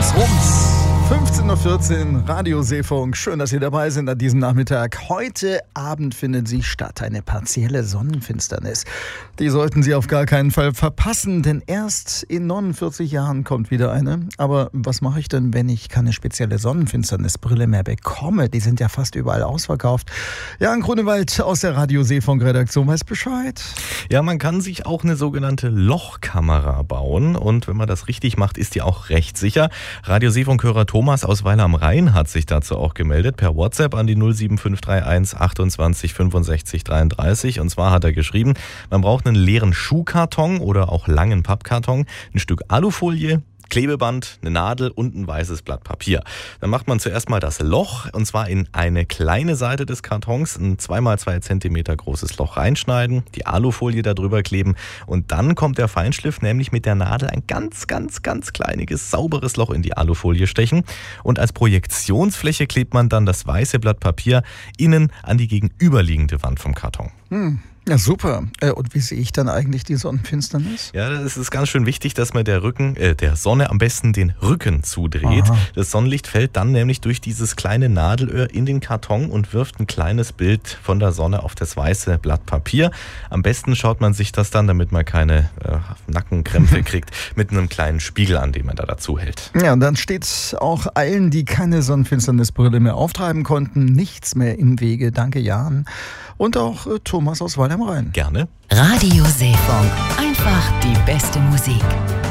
Rums. 15.14 Uhr, Radio Seefunk. Schön, dass Sie dabei sind an diesem Nachmittag. Heute Abend findet sie statt, eine partielle Sonnenfinsternis. Die sollten Sie auf gar keinen Fall verpassen, denn erst in 49 Jahren kommt wieder eine. Aber was mache ich denn, wenn ich keine spezielle Sonnenfinsternisbrille mehr bekomme? Die sind ja fast überall ausverkauft. Jan Grunewald aus der Radio Seefunk-Redaktion weiß Bescheid. Ja, man kann sich auch eine sogenannte Lochkamera bauen. Und wenn man das richtig macht, ist die auch recht sicher. Radio Seefunk-Hörer Thomas aus Weiler am Rhein hat sich dazu auch gemeldet per WhatsApp an die 07531 28 65 33. Und zwar hat er geschrieben, man braucht einen leeren Schuhkarton oder auch langen Pappkarton, ein Stück Alufolie, Klebeband, eine Nadel und ein weißes Blatt Papier. Dann macht man zuerst mal das Loch, und zwar in eine kleine Seite des Kartons, ein 2x2 cm großes Loch reinschneiden, die Alufolie da drüber kleben und dann kommt der Feinschliff, nämlich mit der Nadel ein ganz kleiniges, sauberes Loch in die Alufolie stechen und als Projektionsfläche klebt man dann das weiße Blatt Papier innen an die gegenüberliegende Wand vom Karton. Ja, super. Und wie sehe ich dann eigentlich die Sonnenfinsternis? Ja, das ist ganz schön wichtig, dass man der Sonne am besten den Rücken zudreht. Aha. Das Sonnenlicht fällt dann nämlich durch dieses kleine Nadelöhr in den Karton und wirft ein kleines Bild von der Sonne auf das weiße Blatt Papier. Am besten schaut man sich das dann, damit man keine Nackenkrämpfe kriegt, mit einem kleinen Spiegel an, den man da dazu hält. Ja, und dann steht auch allen, die keine Sonnenfinsternisbrille mehr auftreiben konnten, nichts mehr im Wege. Danke, Jan. Und auch Thomas aus Weiler am Rhein. Gerne. Radio Seefunk. Einfach die beste Musik.